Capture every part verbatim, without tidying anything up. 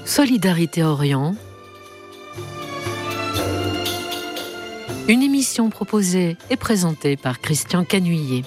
Solidarité Orient, une émission proposée et présentée par Christian Canuillet.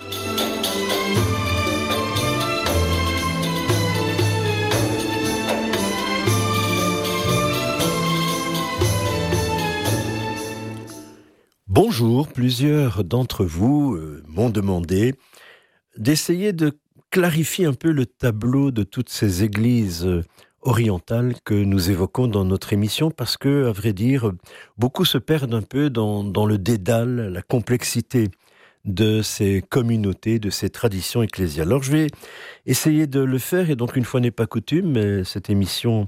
Bonjour, plusieurs d'entre vous euh, m'ont demandé d'essayer de clarifier un peu le tableau de toutes ces églises euh, orientales que nous évoquons dans notre émission, parce que, à vrai dire, beaucoup se perdent un peu dans, dans le dédale, la complexité de ces communautés, de ces traditions ecclésiales. Alors je vais essayer de le faire, et donc une fois n'est pas coutume, mais cette émission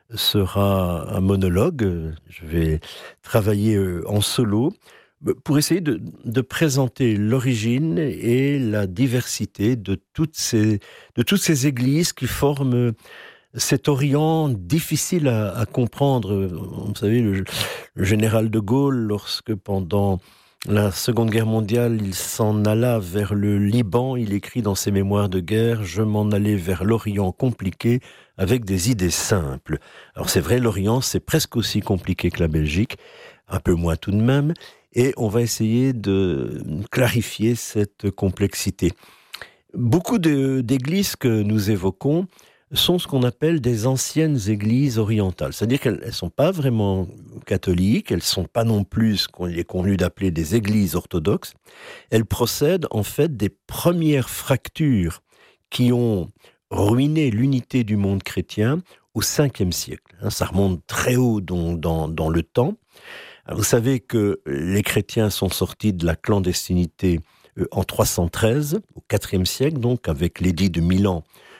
sera un monologue. Je vais travailler en solo pour essayer de, de présenter l'origine et la diversité de toutes ces, de toutes ces églises qui forment cet Orient difficile à, à comprendre. Vous savez, le, le général de Gaulle, lorsque pendant la Seconde Guerre mondiale, il s'en alla vers le Liban, il écrit dans ses mémoires de guerre « Je m'en allais vers l'Orient compliqué avec des idées simples ». Alors c'est vrai, l'Orient, c'est presque aussi compliqué que la Belgique, un peu moins tout de même, et on va essayer de clarifier cette complexité. Beaucoup de, d'églises que nous évoquons sont ce qu'on appelle des anciennes églises orientales. C'est-à-dire qu'elles ne sont pas vraiment catholiques, elles ne sont pas non plus ce qu'on est convenu d'appeler des églises orthodoxes. Elles procèdent en fait des premières fractures qui ont ruiné l'unité du monde chrétien au cinquième siècle. Ça remonte très haut dans, dans, dans le temps. Alors, vous savez que les chrétiens sont sortis de la clandestinité en trois cent treize, au quatrième siècle, donc avec l'édit de Milan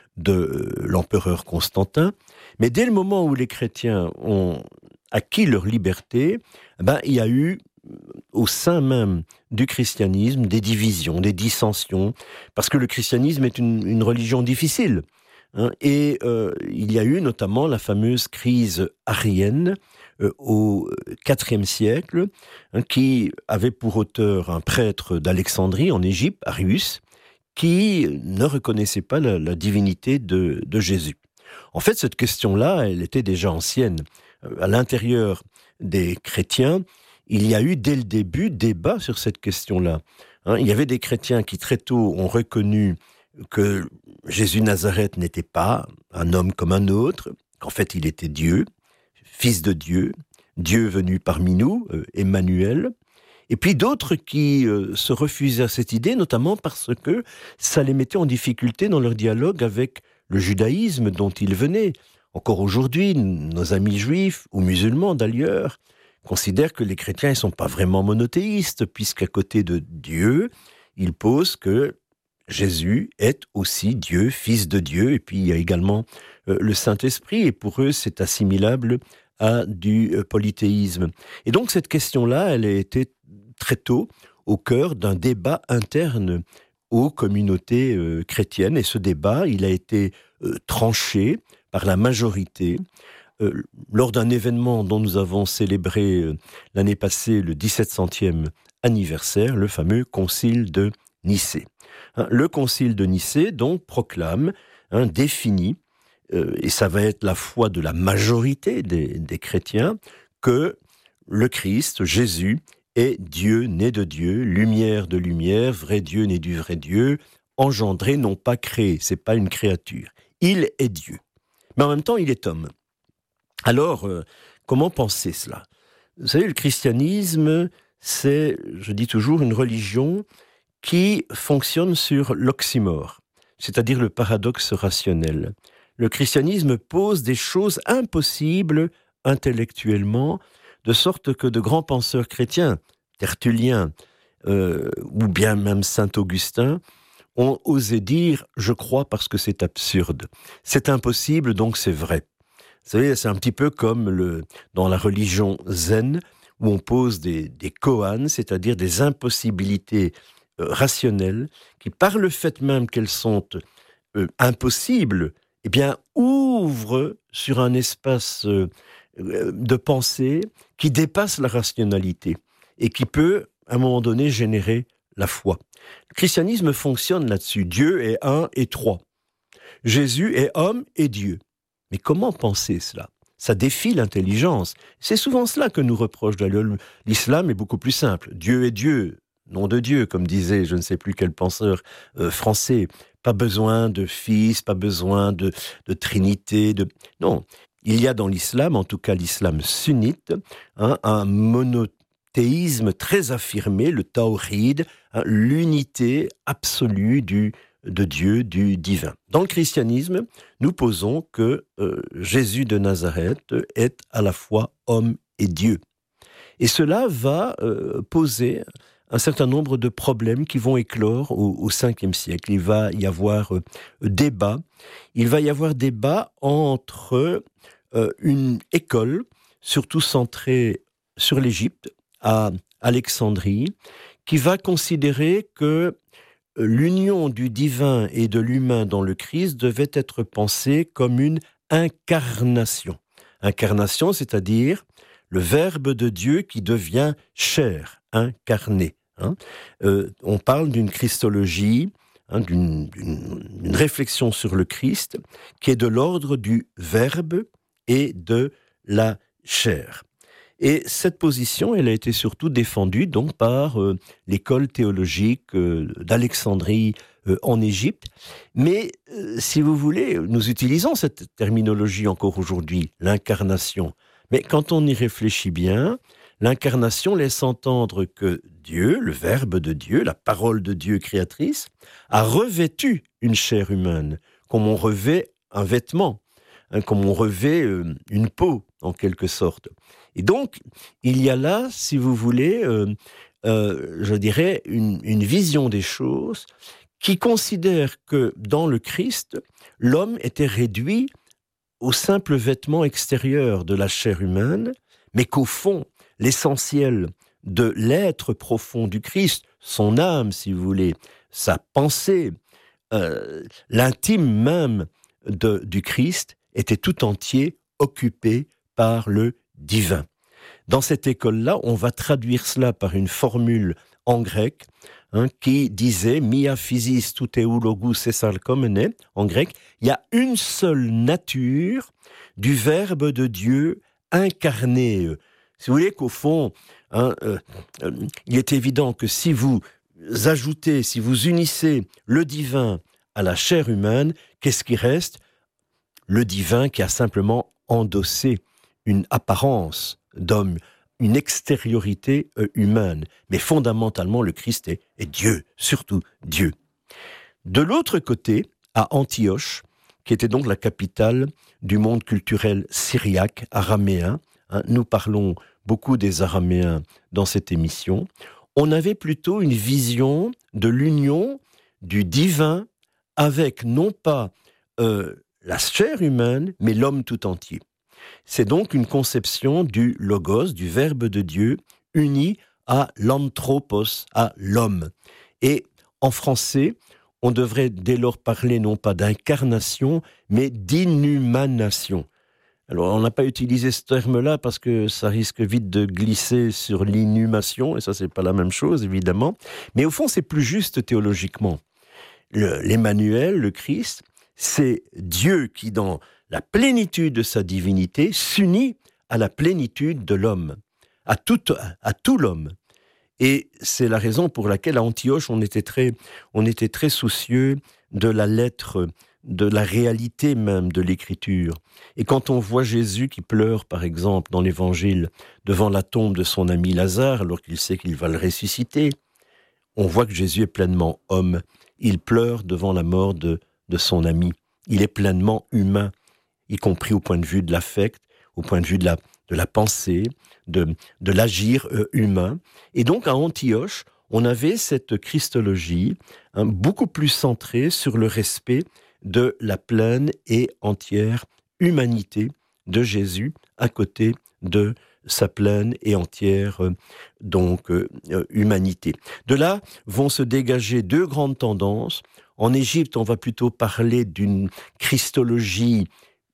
de l'empereur Constantin. Mais dès le moment où les chrétiens ont acquis leur liberté, ben, il y a eu au sein même du christianisme des divisions, des dissensions, parce que le christianisme est une, une religion difficile. Hein, et euh, il y a eu notamment la fameuse crise arienne euh, au quatrième siècle, hein, qui avait pour auteur un prêtre d'Alexandrie en Égypte, Arius, qui ne reconnaissait pas la, la divinité de, de Jésus. En fait, cette question-là, elle était déjà ancienne. À l'intérieur des chrétiens, il y a eu dès le début débat sur cette question-là. Hein, il y avait des chrétiens qui très tôt ont reconnu que Jésus Nazareth n'était pas un homme comme un autre, qu'en fait il était Dieu, fils de Dieu, Dieu venu parmi nous, euh, Emmanuel. Et puis d'autres qui euh, se refusaient à cette idée, notamment parce que ça les mettait en difficulté dans leur dialogue avec le judaïsme dont ils venaient. Encore aujourd'hui, nos amis juifs, ou musulmans d'ailleurs, considèrent que les chrétiens ne sont pas vraiment monothéistes, puisqu'à côté de Dieu, ils posent que Jésus est aussi Dieu, fils de Dieu, et puis il y a également euh, le Saint-Esprit, et pour eux c'est assimilable à du euh, polythéisme. Et donc cette question-là, elle a été très tôt au cœur d'un débat interne aux communautés euh, chrétiennes, et ce débat, il a été euh, tranché par la majorité euh, lors d'un événement dont nous avons célébré euh, l'année passée le dix-sept centième anniversaire, le fameux concile de Nicée. Hein, le concile de Nicée, donc, proclame, hein, définit, euh, et ça va être la foi de la majorité des, des chrétiens, que le Christ, Jésus, est Dieu, né de Dieu, lumière de lumière, vrai Dieu, né du vrai Dieu, engendré, non pas créé, c'est pas une créature. Il est Dieu. Mais en même temps, il est homme. Alors, euh, comment penser cela ? Vous savez, le christianisme, c'est, je dis toujours, une religion qui fonctionne sur l'oxymore, c'est-à-dire le paradoxe rationnel. Le christianisme pose des choses impossibles intellectuellement, de sorte que de grands penseurs chrétiens, Tertullien euh, ou bien même saint Augustin, ont osé dire « je crois parce que c'est absurde ». C'est impossible, donc c'est vrai. Vous savez, c'est un petit peu comme le, dans la religion zen, où on pose des, des koans, c'est-à-dire des impossibilités euh, rationnelles, qui par le fait même qu'elles sont euh, impossibles, eh bien, ouvrent sur un espace euh, de pensée qui dépasse la rationalité et qui peut, à un moment donné, générer la foi. Le christianisme fonctionne là-dessus. Dieu est un et trois. Jésus est homme et Dieu. Mais comment penser cela ? Ça défie l'intelligence. C'est souvent cela que nous reproche l'islam est beaucoup plus simple. Dieu est Dieu, nom de Dieu, comme disait je ne sais plus quel penseur euh, français. Pas besoin de fils, pas besoin de, de trinité. De... Non, il y a dans l'islam, en tout cas l'islam sunnite, hein, un monothéisme très affirmé, le tawhid, hein, l'unité absolue du de Dieu, du divin. Dans le christianisme, nous posons que euh, Jésus de Nazareth est à la fois homme et Dieu. Et cela va euh, poser un certain nombre de problèmes qui vont éclore au, au cinquième siècle. Il va y avoir euh, débat. Il va y avoir débat entre euh, une école, surtout centrée sur l'Égypte, à Alexandrie, qui va considérer que l'union du divin et de l'humain dans le Christ devait être pensée comme une incarnation. Incarnation, c'est-à-dire le Verbe de Dieu qui devient chair, incarné. Hein. Euh, on parle d'une christologie, hein, d'une, d'une, d'une réflexion sur le Christ qui est de l'ordre du Verbe et de la chair. Et cette position, elle a été surtout défendue donc par euh, l'école théologique euh, d'Alexandrie euh, en Égypte. Mais euh, si vous voulez, nous utilisons cette terminologie encore aujourd'hui, l'incarnation. Mais quand on y réfléchit bien, l'incarnation laisse entendre que Dieu, le Verbe de Dieu, la parole de Dieu créatrice, a revêtu une chair humaine, comme on revêt un vêtement, hein, comme on revêt euh, une peau, en quelque sorte. Et donc, il y a là, si vous voulez, euh, euh, je dirais, une, une vision des choses qui considère que dans le Christ, l'homme était réduit au simple vêtement extérieur de la chair humaine, mais qu'au fond, l'essentiel de l'être profond du Christ, son âme, si vous voulez, sa pensée, euh, l'intime même de, du Christ, était tout entier occupé par le divin. Dans cette école-là, on va traduire cela par une formule en grec hein, qui disait « Mia physis tout eu logus essalkomene » en grec, il y a une seule nature du Verbe de Dieu incarné. Si vous voulez qu'au fond, hein, euh, euh, il est évident que si vous ajoutez, si vous unissez le divin à la chair humaine, qu'est-ce qui reste ? Le divin qui a simplement endossé une apparence d'homme, une extériorité euh, humaine. Mais fondamentalement, le Christ est, est Dieu, surtout Dieu. De l'autre côté, à Antioche, qui était donc la capitale du monde culturel syriaque, araméen, hein, nous parlons beaucoup des Araméens dans cette émission, on avait plutôt une vision de l'union du divin avec non pas euh, la chair humaine, mais l'homme tout entier. C'est donc une conception du logos, du Verbe de Dieu, uni à l'anthropos, à l'homme. Et en français, on devrait dès lors parler non pas d'incarnation, mais d'inhumanation. Alors, on n'a pas utilisé ce terme-là parce que ça risque vite de glisser sur l'inhumation, et ça, c'est pas la même chose, évidemment. Mais au fond, c'est plus juste théologiquement. Le, l'Emmanuel, le Christ, c'est Dieu qui, dans la plénitude de sa divinité, s'unit à la plénitude de l'homme, à tout, à tout l'homme. Et c'est la raison pour laquelle à Antioche, on était très, on était très soucieux de la lettre, de la réalité même de l'écriture. Et quand on voit Jésus qui pleure, par exemple, dans l'Évangile, devant la tombe de son ami Lazare, alors qu'il sait qu'il va le ressusciter, on voit que Jésus est pleinement homme. Il pleure devant la mort de, de son ami. Il est pleinement humain, y compris au point de vue de l'affect, au point de vue de la, de la pensée, de, de l'agir euh, humain. Et donc, à Antioche, on avait cette christologie hein, beaucoup plus centrée sur le respect de la pleine et entière humanité de Jésus à côté de sa pleine et entière euh, donc euh, humanité. De là vont se dégager deux grandes tendances. En Égypte, on va plutôt parler d'une christologie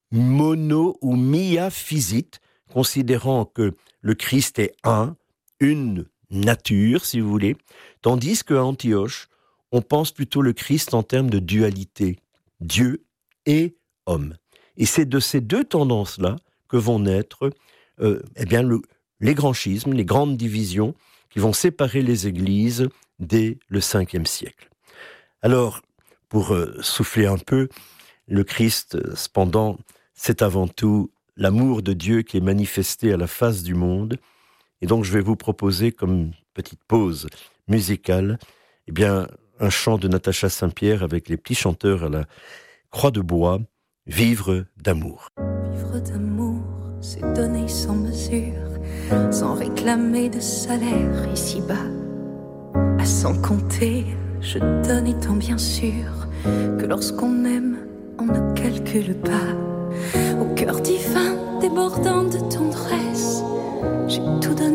mono ou miaphysite, considérant que le Christ est un, une nature, si vous voulez, tandis qu'à Antioche, on pense plutôt le Christ en termes de dualité, Dieu et homme. Et c'est de ces deux tendances-là que vont naître euh, eh bien, le, les grands schismes, les grandes divisions qui vont séparer les églises dès le cinquième siècle. Alors, pour euh, souffler un peu, le Christ, cependant, c'est avant tout l'amour de Dieu qui est manifesté à la face du monde. Et donc, je vais vous proposer, comme petite pause musicale, eh bien, un chant de Natacha Saint-Pierre avec les petits chanteurs à la Croix de Bois, « Vivre d'amour ». Vivre d'amour, c'est donner sans mesure, sans réclamer de salaire ici-bas. À sans compter, je donne étant bien sûr que lorsqu'on aime, on ne calcule pas. Au cœur divin, débordant de tendresse, j'ai tout donné.